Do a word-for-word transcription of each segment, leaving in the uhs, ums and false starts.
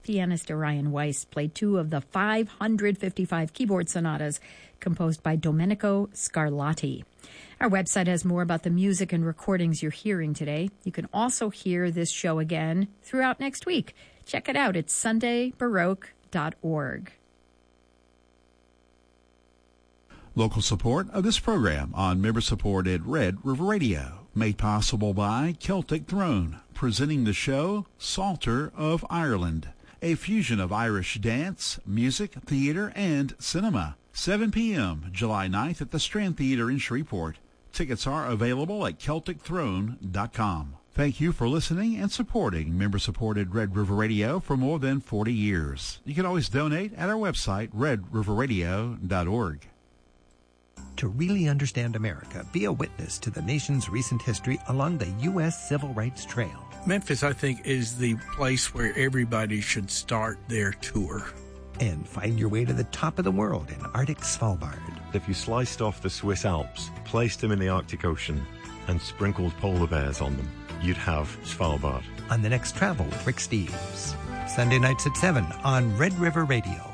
Pianist Orion Weiss played two of the five hundred fifty-five keyboard sonatas composed by Domenico Scarlatti. Our website has more about the music and recordings you're hearing today. You can also hear this show again throughout next week. Check it out at sunday baroque dot org. Local support of this program on member-supported Red River Radio, made possible by Celtic Throne, presenting the show Psalter of Ireland, a fusion of Irish dance, music, theater, and cinema. seven p.m. July ninth at the Strand Theater in Shreveport. Tickets are available at celtic throne dot com. Thank you for listening and supporting member-supported Red River Radio for more than forty years. You can always donate at our website, red river radio dot org. To really understand America, be a witness to the nation's recent history along the U S Civil Rights Trail. Memphis, I think, is the place where everybody should start their tour. And find your way to the top of the world in Arctic Svalbard. If you sliced off the Swiss Alps, placed them in the Arctic Ocean, and sprinkled polar bears on them, you'd have Svalbard. On the next Travel with Rick Steves. Sunday nights at seven on Red River Radio.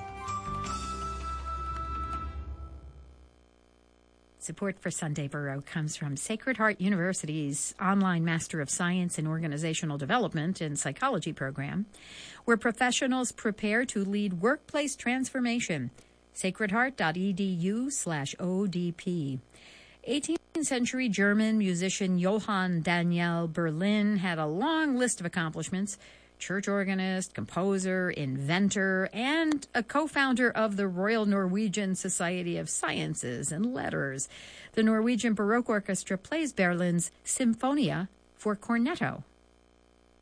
Support for Sunday Baroque comes from Sacred Heart University's online Master of Science in Organizational Development and Psychology program, where professionals prepare to lead workplace transformation. sacredheart.edu slash ODP. eighteenth century German musician Johann Daniel Berlin had a long list of accomplishments. Church organist, composer, inventor, and a co-founder of the Royal Norwegian Society of Sciences and Letters. The Norwegian Baroque Orchestra plays Berlin's Symphonia for cornetto.